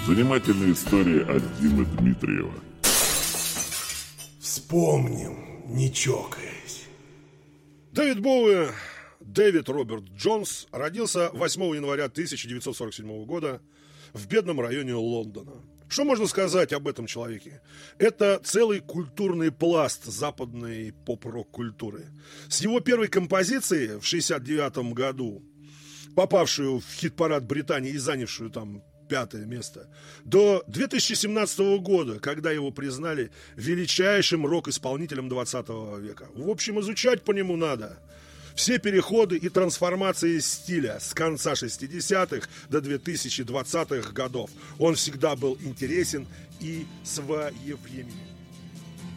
Занимательная история от Димы Дмитриева. Вспомним, не чокаясь. Дэвид Боуи, Дэвид Роберт Джонс, родился 8 января 1947 года в бедном районе Лондона. Что можно сказать об этом человеке? Это целый культурный пласт западной поп-рок культуры. С его первой композиции в 1969 году, попавшую в хит-парад Британии и занявшую там 5-е место, до 2017 года, когда его признали величайшим рок-исполнителем 20 века. В общем, изучать по нему надо. Все переходы и трансформации стиля с конца 60-х до 2020-х годов. Он всегда был интересен и своевременен.